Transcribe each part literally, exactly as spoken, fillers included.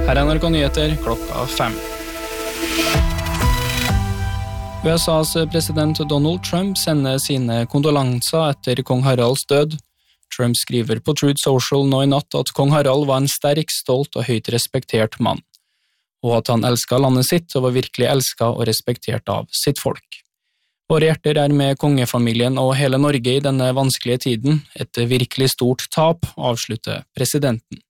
Her er N R K Nyheter klokka fem. U S A's president Donald Trump sender sine kondolanser etter kong Haralds død. Trump skriver på Truth Social nå i natt at kong Harald var en sterk, stolt og høyt respektert mann, og at han elsket landet sitt og var virkelig elsket og respektert av sitt folk. Våre hjerter er med kongefamilien og hele Norge i denne vanskelige tiden, et virkelig stort tap, avslutter presidenten.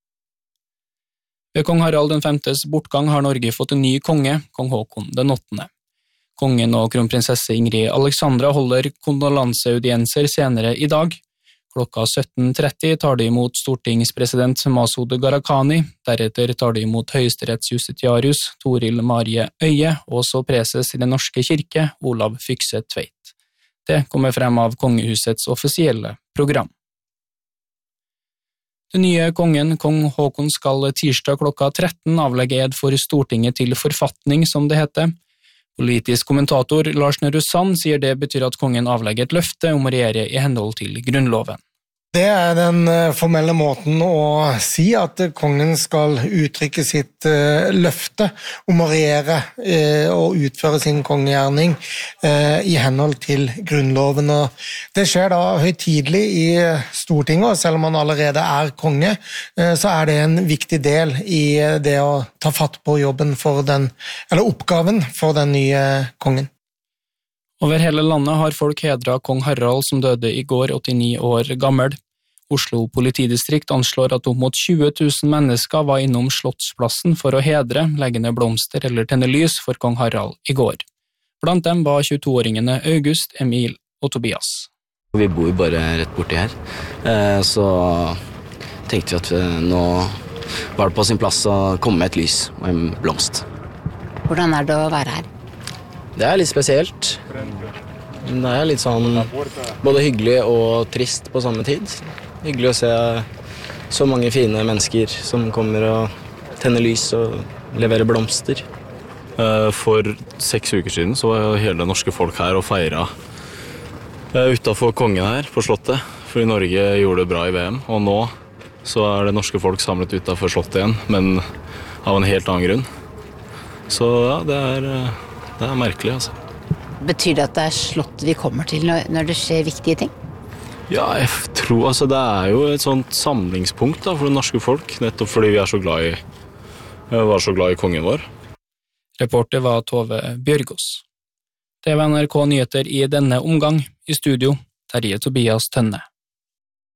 Ved kong Harald den femtes bortgang har Norge fått en ny konge, kong Håkon den åttende. Kongen og kronprinsesse Ingrid Alexandra holder kondolanseaudienser senere i dag. Klokka sytten tretti tar de imot stortingspresident Masud Gharahkhani, deretter tar de imot høyesterettsjustitiarius Toril Marie Øye og så preses i den norske kirke Olav Fykse Tveit. Det kommer frem av kongehusets offisielle program. Den nye kongen, kong Håkon, skal tirsdag klokka tretten avlegge ed for Stortinget til forfatning, som det heter. Politisk kommentator Lars Nehru Sand sier det betyr at kongen avlegger et løfte om å regjere i henhold til grunnloven. Det er den formelle måten å si at kongen skal uttrykke sitt løfte om å regjere og utføre sin kongegjerning i henhold til grunnloven. Og det skjer da høytidelig i Stortinget, og selv om han allerede er konge, så er det en viktig del i det å ta fatt på jobben for den, eller oppgaven for den nye kongen. Over hele landet har folk hedret kong Harald som døde i går, åttini år gammel. Oslo politidistrikt anslår at opp mot tjue tusen mennesker var innom Slottsplassen for å hedre, legge ned blomster eller tenne lys for kong Harald i går. Blant dem var tjueto-åringene August, Emil og Tobias. Vi bor bare rett borti her, så tenkte vi at nå var det på sin plass å komme med et lys og en blomst. Hvordan er det å være her? Det er litt spesielt. Det er litt sånn både hyggelig og trist på samme tid. Hyggelig å se så mange fine mennesker som kommer og tenner lys og leverer blomster. For seks uker siden så var hele det norske folk her og feiret utenfor kongen her på Slottet, fordi Norge gjorde det bra i V M. Og nå så er det norske folk samlet utenfor Slottet igjen, men av en helt annen grunn. Så ja, det er... Det er merkelig, altså. Betyr det at det er slott vi kommer til når, når det skjer viktige ting? Ja, jeg tror, altså det er jo et sånt samlingspunkt da, for det norske folk, nettopp fordi vi er så glad i, var så glad i kongen vår. Reporter var Tove Bjørgås. Det var N R K Nyheter i denne omgang. I studio, Terje Tobias Tønne.